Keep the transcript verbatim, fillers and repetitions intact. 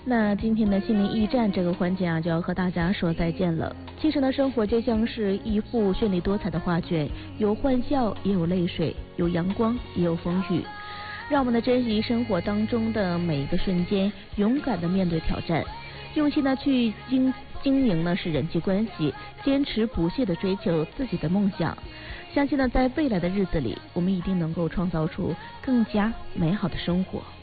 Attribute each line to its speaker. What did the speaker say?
Speaker 1: 那今天的心灵驿站这个环节啊，就要和大家说再见了。其实呢，生活就像是一幅绚丽多彩的画卷，有欢笑，也有泪水，有阳光，也有风雨。让我们的珍惜生活当中的每一个瞬间，勇敢的面对挑战，用心的去经经营呢是人际关系，坚持不懈的追求自己的梦想。相信呢，在未来的日子里，我们一定能够创造出更加美好的生活。